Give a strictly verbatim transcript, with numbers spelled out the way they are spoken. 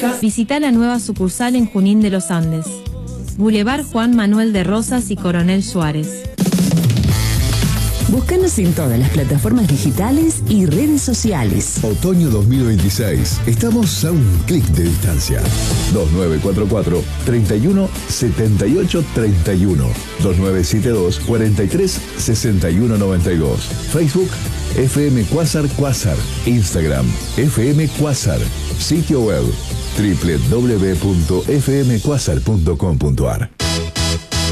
Clínica. Visita la nueva sucursal en Junín de los Andes. Boulevard Juan Manuel de Rosas y Coronel Suárez. Búscanos en todas las plataformas digitales y redes sociales. Otoño dos mil veintiséis. Estamos a un clic de distancia. dos nueve cuatro cuatro, treinta y uno, setenta y ocho, treinta y uno. dos nueve siete dos, cuarenta y tres, sesenta y uno, noventa y dos. Facebook, F M Quasar Quasar. Instagram, F M Quasar. Sitio web, doble u doble u doble u punto f m quasar punto com punto a r.